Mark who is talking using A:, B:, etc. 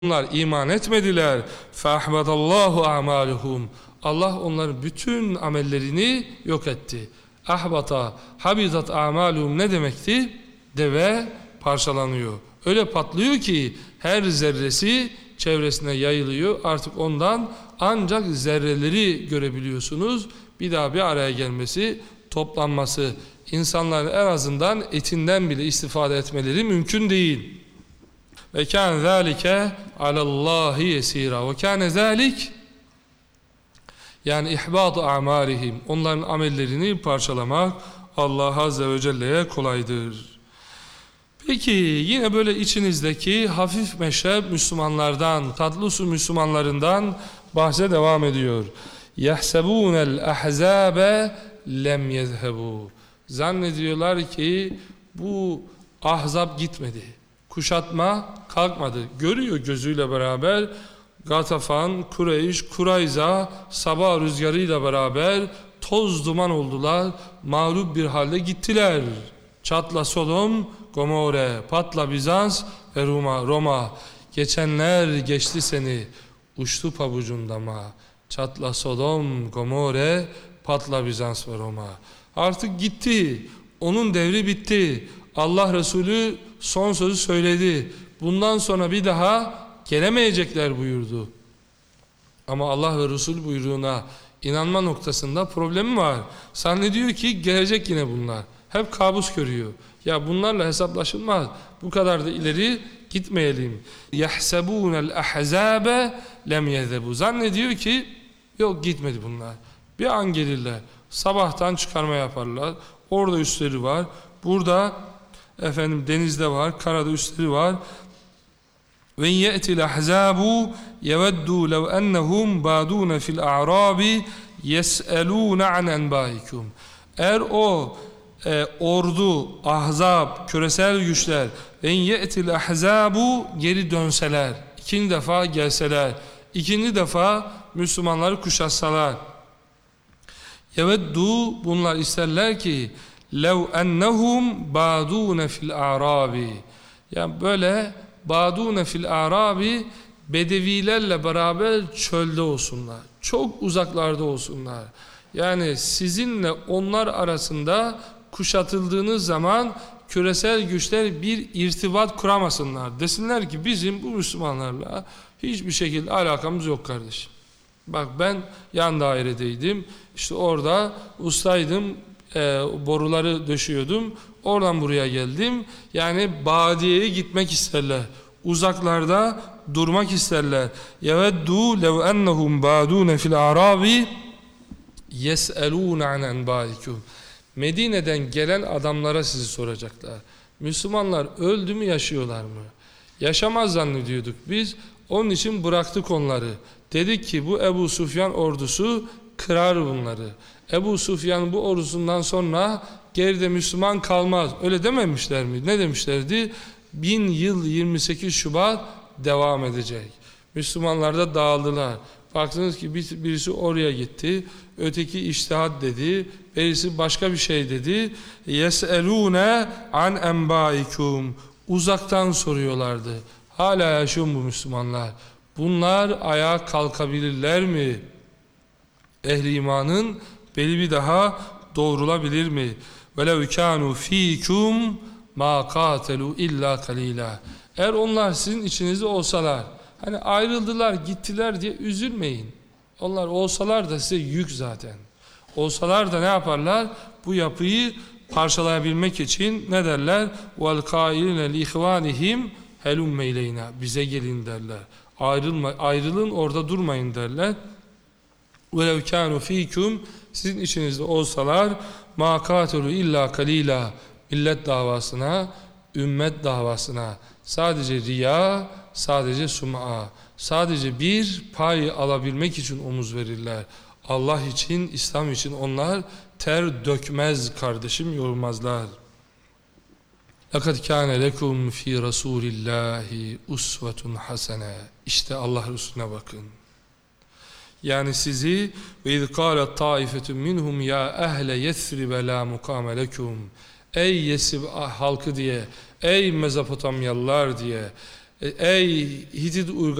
A: Onlar iman etmediler. فَاَحْبَدَ اللّٰهُ اَعْمَالُهُمْ Allah onların bütün amellerini yok etti. Ahbata, habitat a'maluhum ne demekti? Deve parçalanıyor. Öyle patlıyor ki her zerresi çevresine yayılıyor. Artık ondan ancak zerreleri görebiliyorsunuz. Bir daha bir araya gelmesi, toplanması, insanların en azından etinden bile istifade etmeleri mümkün değil. Ve kâne zâlike alallâhi yesîrâ. Ve kâne zâlik yani ihbâtu a'mâlihim. Onların amellerini parçalamak Allah Azze ve Celle'ye kolaydır. Peki yine böyle içinizdeki hafif meşrep Müslümanlardan, tatlı su Müslümanlarından bahse devam ediyor. يَحْسَبُونَ الْأَحْزَابَ lem yezhebu. Zannediyorlar ki bu ahzab gitmedi. Kuşatma kalkmadı. Görüyor gözüyle beraber Gatafan, Kureyş, Kurayza sabah rüzgarıyla beraber toz duman oldular. Mağlup bir halde gittiler. Çatla Sodom, Gomorre, patla Bizans ve Roma. Geçenler geçti seni, uçtu pabucundama. Çatla Sodom, Gomorre, patla Bizans ve Roma. Artık gitti. Onun devri bitti. Allah Resulü son sözü söyledi. Bundan sonra bir daha gelemeyecekler buyurdu. Ama Allah ve Resul buyruğuna inanma noktasında problemi var. Zannediyor ki gelecek yine bunlar. Hep kabus görüyor. Ya bunlarla hesaplaşılmaz. Bu kadar da ileri gitmeyelim. يَحْسَبُونَ الْأَحْزَابَ lem يَذَبُوا. Zannediyor ki yok gitmedi bunlar. Bir an gelirler. Sabahtan çıkarma yaparlar. Orada üstleri var. Burada denizde var. Karada üstleri var. Ve ye'til ahzabu yeveddu lev ennehum badun fil a'rabi yes'elun an enbaikum. Eğer o ordu, ahzab, küresel güçler ve ye'til ahzabu geri dönseler, ikinci defa gelseler, ikinci defa Müslümanları kuşatsalar, yeveddu bunlar isterler ki lev ennehum badun fil a'rabi. Yani böyle badune fil arabi bedevilerle beraber çölde olsunlar. Çok uzaklarda olsunlar. Yani sizinle onlar arasında kuşatıldığınız zaman küresel güçler bir irtibat kuramasınlar. Desinler ki bizim bu Müslümanlarla hiçbir şekilde alakamız yok kardeşim. Bak ben yan dairedeydim. İşte orada ustaydım. Boruları döşüyordum. Oradan buraya geldim. Yani badiyeye gitmek isterler. Uzaklarda durmak isterler. Yeveddu lev ennehum badun fil arabi yes'elun an enbaikum. Medine'den gelen adamlara sizi soracaklar. Müslümanlar öldü mü, yaşıyorlar mı? Yaşamaz zannediyorduk biz. Onun için bıraktık onları. Dedik ki bu Ebu Sufyan ordusu kırar bunları. Ebu Sufyan bu ordusundan sonra geride Müslüman kalmaz. Öyle dememişler mi? Ne demişlerdi? 1000 yıl 28 Şubat devam edecek. Müslümanlar da dağıldılar. Baktınız ki birisi oraya gitti. Öteki içtihat dedi. Birisi başka bir şey dedi. Yes'elûne an enbâikum. Uzaktan soruyorlardı. Hala yaşıyor mu bu Müslümanlar? Bunlar ayağa kalkabilirler mi? Ehli imanın beli bir daha doğrulabilir mi? وَلَوْ كَانُوا ف۪يكُمْ مَا قَاتَلُوا اِلَّا قَلِيلًا. Eğer onlar sizin içinizde olsalar, hani ayrıldılar, gittiler diye üzülmeyin. Onlar olsalar da size yük zaten. Olsalar da ne yaparlar? Bu yapıyı parçalayabilmek için ne derler? وَالْقَائِلِينَ لِإِخْوَانِهِمْ هَلُمَّ اِلَيْنَا. Bize gelin derler. Ayrılın orada durmayın derler. وَلَوْ كَانُوا ف۪يكُمْ Sizin içinizde olsalar مَا قَاتَلُوا اِلَّا قَلِيلًا. Millet davasına, ümmet davasına, sadece riya, sadece sum'a, sadece bir pay alabilmek için omuz verirler. Allah için, İslam için onlar ter dökmez kardeşim, yorulmazlar. لَقَدْ كَانَ لَكُمْ ف۪ي رَسُولِ اللّٰهِ اُسْوَةٌ حَسَنَةٌ. İşte Allah Resulüne bakın. Yani sizi ve iz kâlet taifetun minhum ya ehle yesribe la mukame lekum. Ey Yesrib halkı diye, ey Mezopotamyalılar diye, Ey Hitit